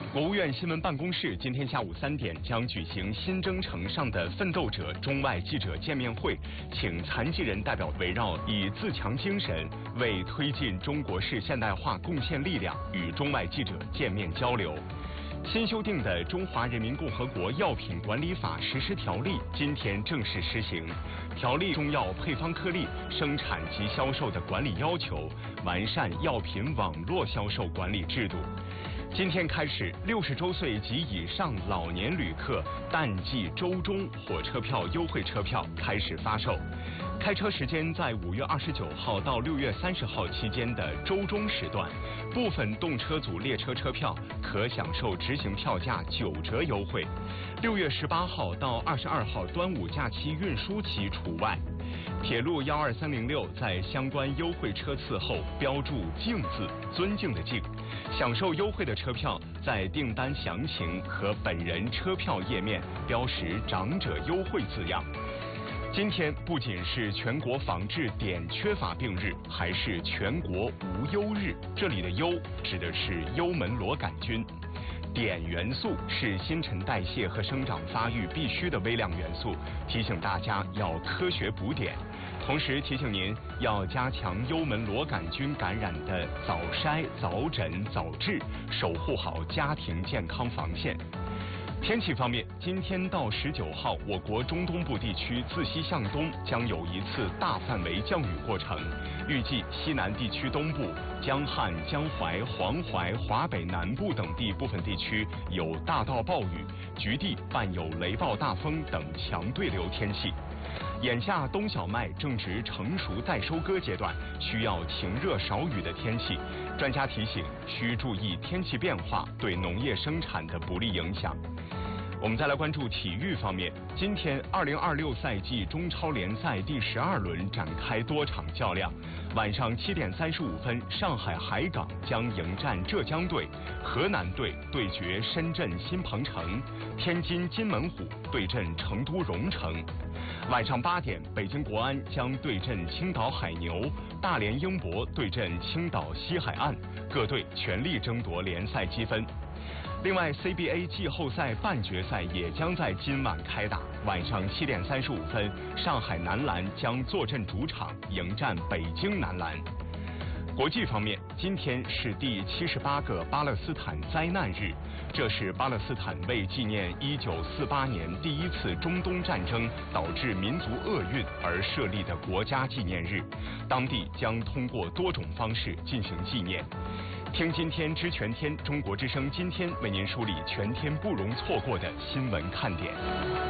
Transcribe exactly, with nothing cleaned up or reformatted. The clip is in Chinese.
国务院新闻办公室今天下午三点将举行新征程上的奋斗者中外记者见面会，请残疾人代表围绕以自强精神为推进中国式现代化贡献力量，与中外记者见面交流。新修订的《中华人民共和国药品管理法》实施条例今天正式施行。条例中药配方颗粒生产及销售的管理要求，完善药品网络销售管理制度。今天开始，六十周岁及以上老年旅客淡季周中火车票优惠车票开始发售。开车时间在五月二十九号到六月三十号期间的周中时段，部分动车组列车车票可享受执行票价九折优惠。六月十八号到二十二号端午假期运输期除外。铁路幺二三零六在相关优惠车次后标注“敬”字，尊敬的“敬”。享受优惠的车票在订单详情和本人车票页面标识“长者优惠”字样。今天不仅是全国防治碘缺乏病日，还是全国无忧日。这里的“忧”指的是幽门螺杆菌。碘元素是新陈代谢和生长发育必须的微量元素，提醒大家要科学补碘。同时提醒您要加强幽门螺杆菌感染的早筛、早诊、早治，守护好家庭健康防线。天气方面，今天到十九号，我国中东部地区自西向东将有一次大范围降雨过程，预计西南地区东部、江汉、江淮、黄淮、华北南部等地部分地区有大到暴雨，局地伴有雷暴大风等强对流天气。眼下冬小麦正值成熟待收割阶段，需要晴热少雨的天气。专家提醒，需注意天气变化对农业生产的不利影响。我们再来关注体育方面，今天二零二六赛季中超联赛第十二轮展开多场较量。晚上七点三十五分，上海海港将迎战浙江队，河南队对决深圳新鹏城，天津津门虎对阵成都蓉城。晚上八点，北京国安将对阵青岛海牛，大连英博对阵青岛西海岸，各队全力争夺联赛积分。另外 ，C B A 季后赛半决赛也将在今晚开打。晚上七点三十五分，上海男篮将坐镇主场迎战北京男篮。国际方面，今天是第七十八个巴勒斯坦灾难日，这是巴勒斯坦为纪念一九四八年第一次中东战争导致民族厄运而设立的国家纪念日，当地将通过多种方式进行纪念。听今天知全天，中国之声今天为您梳理全天不容错过的新闻看点。